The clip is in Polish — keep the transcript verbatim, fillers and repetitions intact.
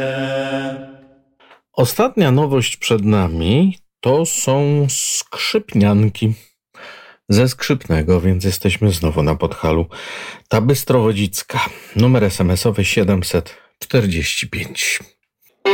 Ostatnia nowość przed nami to są skrzypnianki ze Skrzypnego, więc jesteśmy znowu na Podhalu. Ta Bystrowodzicka, numer es em esowy siedemset czterdzieści pięć.